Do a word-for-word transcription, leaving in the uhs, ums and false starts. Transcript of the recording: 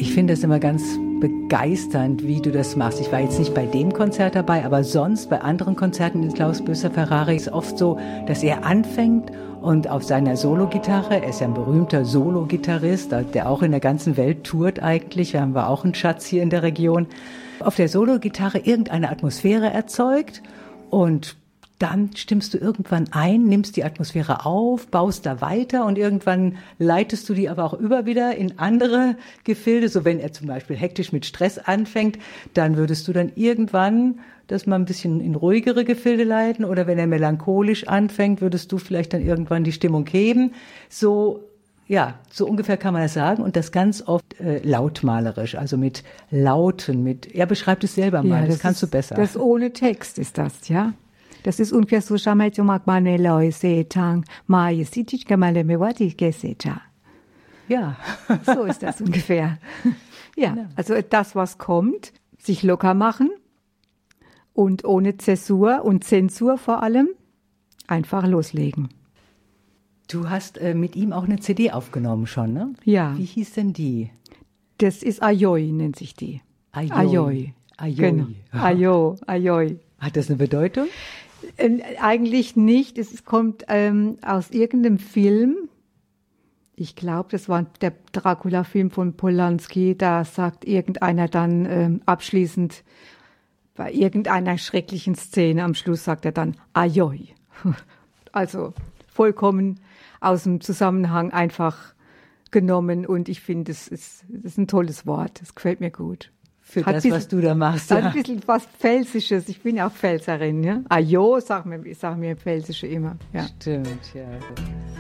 Ich finde es immer ganz begeisternd, wie du das machst. Ich war jetzt nicht bei dem Konzert dabei, aber sonst bei anderen Konzerten in Klaus Bösser-Ferrari ist oft so, dass er anfängt und auf seiner Solo-Gitarre, er ist ja ein berühmter Solo-Gitarrist, der auch in der ganzen Welt tourt eigentlich, wir haben wir auch einen Schatz hier in der Region, auf der Solo-Gitarre irgendeine Atmosphäre erzeugt und dann stimmst du irgendwann ein, nimmst die Atmosphäre auf, baust da weiter und irgendwann leitest du die aber auch über wieder in andere Gefilde. So wenn er zum Beispiel hektisch mit Stress anfängt, dann würdest du dann irgendwann das mal ein bisschen in ruhigere Gefilde leiten. Oder wenn er melancholisch anfängt, würdest du vielleicht dann irgendwann die Stimmung heben. So, ja, so ungefähr kann man das sagen. Und das ganz oft äh, lautmalerisch, also mit Lauten, mit, er beschreibt es selber mal, ja, das, das kannst ist, du besser. Das ohne Text ist das, ja. Das ist ungefähr so, ja, so ist das ungefähr. Ja, also das, was kommt, sich locker machen und ohne Zäsur und Zensur vor allem einfach loslegen. Du hast äh, mit ihm auch eine C D aufgenommen schon, ne? Ja. Wie hieß denn die? Das ist Ajoi, nennt sich die. Ajoi. Ajoi. Ajoi. Genau. Ajo, Ajoi. Hat das eine Bedeutung? Äh, eigentlich nicht. Es kommt ähm, aus irgendeinem Film. Ich glaube, das war der Dracula-Film von Polanski. Da sagt irgendeiner dann ähm, abschließend, bei irgendeiner schrecklichen Szene am Schluss sagt er dann Ajoi. Also vollkommen aus dem Zusammenhang einfach genommen. Und ich finde, es ist, ist ein tolles Wort. Es gefällt mir gut. Für hat das, bisschen, was du da machst. Ja. Hat ein bisschen was Pfälzisches. Ich bin auch Pfälzerin. Ja? Ajo, sagen wir, sagen wir Pfälzische immer. Ja. Stimmt, ja.